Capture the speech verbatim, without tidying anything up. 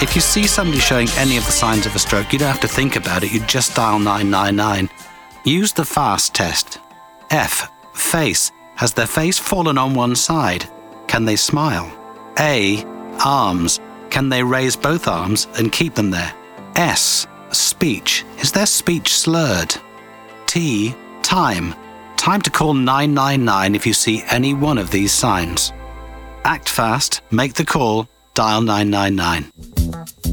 If you see somebody showing any of the signs of a stroke, you don't have to think about it. You just dial nine nine nine. Use the FAST test. F. Face. Has their face fallen on one side? Can they smile? A. Arms. Can they raise both arms and keep them there? S. Speech. Is their speech slurred? T. Time. Time to call nine nine nine if you see any one of these signs. Act fast, make the call, dial nine nine nine.